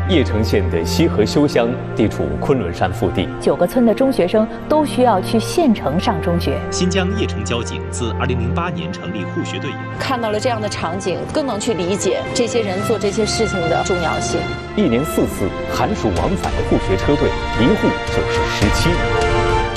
邺城县的西河修乡地处昆仑山腹地 ，9个村的中学生都需要去县城上中学。 新疆邺城交警自2008年成立护学队以后， 看到了这样的场景，更能去理解这些人做这些事情的重要性。 1年4次寒暑往返的护学车队，一护就是17年。